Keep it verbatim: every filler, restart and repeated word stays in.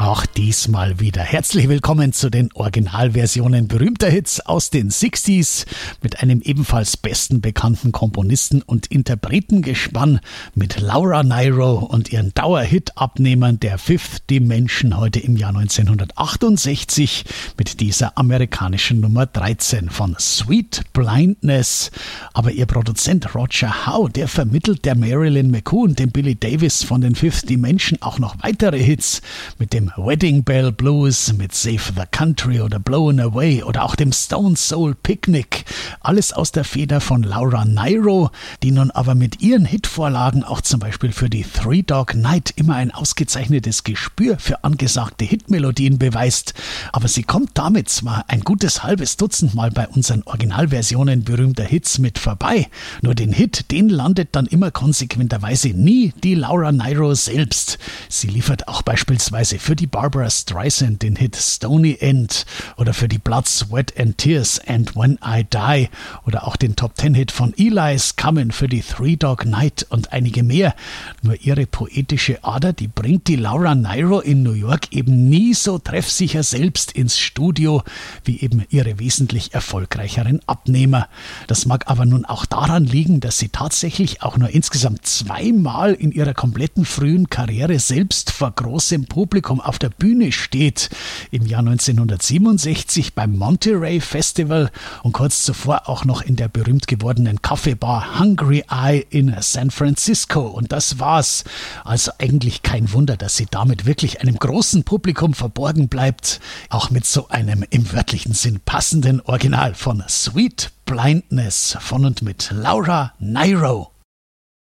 Auch diesmal wieder herzlich willkommen zu den Originalversionen berühmter Hits aus den sechziger mit einem ebenfalls besten bekannten Komponisten und Interpretengespann mit Laura Nyro und ihren Dauerhit-Abnehmern der Fifth Dimension heute im Jahr neunzehnhundertachtundsechzig mit dieser amerikanischen Nummer dreizehn von Sweet Blindness. Aber ihr Produzent Roger Howe, der vermittelt der Marilyn McCoo und dem Billy Davis von den Fifth Dimension auch noch weitere Hits mit dem Wedding Bell Blues, mit Save the Country oder Blown Away oder auch dem Stone Soul Picnic. Alles aus der Feder von Laura Nyro, die nun aber mit ihren Hitvorlagen auch zum Beispiel für die Three Dog Night immer ein ausgezeichnetes Gespür für angesagte Hitmelodien beweist. Aber sie kommt damit zwar ein gutes halbes Dutzend Mal bei unseren Originalversionen berühmter Hits mit vorbei, nur den Hit, den landet dann immer konsequenterweise nie die Laura Nyro selbst. Sie liefert auch beispielsweise für die Barbara Streisand den Hit Stony End oder für die Blood, Sweat and Tears and When I Die oder auch den Top-Ten-Hit von Eli's Comin' für die Three Dog Night und einige mehr. Nur ihre poetische Ader, die bringt die Laura Nyro in New York eben nie so treffsicher selbst ins Studio wie eben ihre wesentlich erfolgreicheren Abnehmer. Das mag aber nun auch daran liegen, dass sie tatsächlich auch nur insgesamt zweimal in ihrer kompletten frühen Karriere selbst vor großem Publikum auf der Bühne steht. Im Jahr neunzehnhundertsiebenundsechzig beim Monterey Festival und kurz zuvor auch noch in der berühmt gewordenen Kaffeebar Hungry Eye in San Francisco. Und das war's. Also eigentlich kein Wunder, dass sie damit wirklich einem großen Publikum verborgen bleibt. Auch mit so einem im wörtlichen Sinn passenden Original von Sweet Blindness von und mit Laura Nyro.